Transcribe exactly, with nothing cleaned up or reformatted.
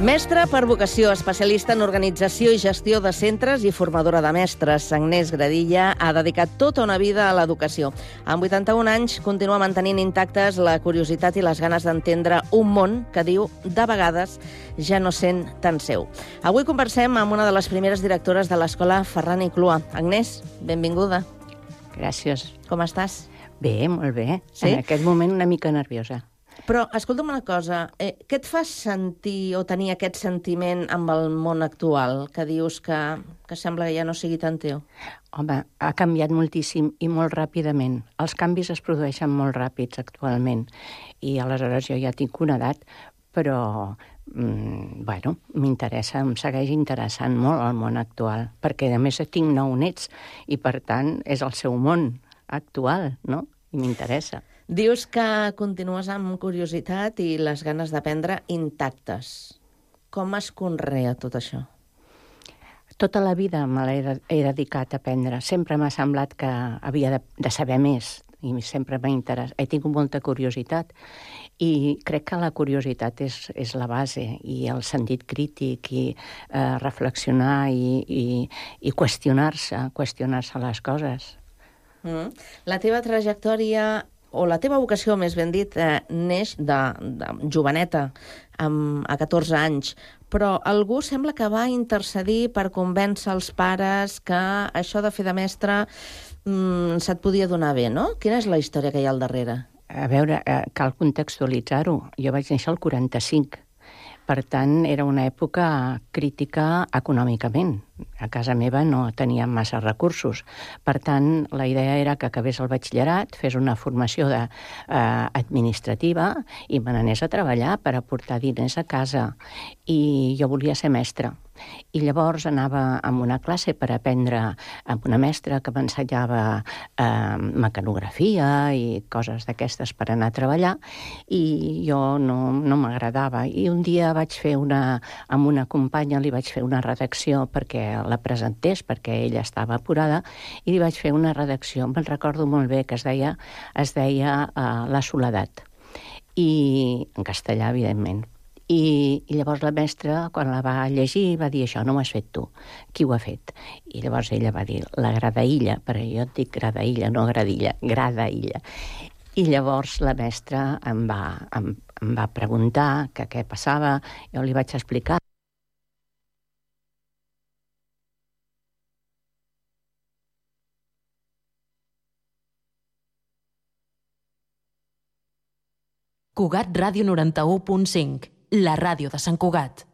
Mestra per vocació, especialista en organització i gestió de centres i formadora de mestres, Agnès Gradilla ha dedicat tota una vida a l'educació. Amb vuitanta-un anys continua mantenint intactes la curiositat i les ganes d'entendre un món que diu, de vegades, ja no sent tan seu. Avui conversem amb una de les primeres directores de l'escola Ferran i Clua. Agnès, benvinguda. Gràcies. Com estàs? Bé, molt bé. Sí? En aquest moment una mica nerviosa. Però, escolta'm una cosa, eh, què et fa sentir o tenir aquest sentiment amb el món actual, que dius que, que sembla que ja no sigui tan teu? Home, ha canviat moltíssim i molt ràpidament. Els canvis es produeixen molt ràpids actualment i aleshores jo ja tinc una edat, però, mm, bueno, m'interessa, em segueix interessant molt el món actual, perquè a més tinc nou nets i per tant és el seu món actual, no? I m'interessa. Dius que continues amb curiositat i les ganes d'aprendre intactes. Com es conrea tot això? Tota la vida me l'he he dedicat a aprendre. Sempre m'ha semblat que havia de, de saber més i sempre m'ha interessat. He tingut molta curiositat i crec que la curiositat és, és la base i el sentit crític i eh, reflexionar i, i, i qüestionar-se, qüestionar-se les coses. Mm. La teva trajectòria o la teva vocació, més ben dit, eh, neix de, de joveneta, amb, a catorze anys, però algú sembla que va intercedir per convèncer els pares que això de fer de mestre mm, se't podia donar bé, no? Quina és la història que hi ha al darrere? A veure, eh, cal contextualitzar-ho. Jo vaig néixer al quaranta-cinc. Per tant, era una època crítica econòmicament. A casa meva no teníem massa recursos. Per tant, la idea era que acabés el batxillerat, fes una formació de, eh, administrativa i me n'anés a treballar per aportar diners a casa. I jo volia ser mestra. I llavors anava a una classe per aprendre amb una mestra que m'ensenyava eh, mecanografia i coses d'aquestes per anar a treballar i jo no, no m'agradava. I un dia vaig fer una, amb una companya li vaig fer una redacció perquè la presentés, perquè ella estava apurada, i li vaig fer una redacció, me'n recordo molt bé, que es deia, es deia uh, La soledat, i en castellà, evidentment. I, I llavors la mestra, quan la va llegir, va dir, això no ho has fet tu, qui ho ha fet? I llavors ella va dir, la gradaïlla, perquè jo et dic gradaïlla, no gradilla, gradaïlla. I llavors la mestra em va, em, em va preguntar que què passava, jo li vaig explicar. Cugat Ràdio noranta-u punt cinc, la ràdio de Sant Cugat.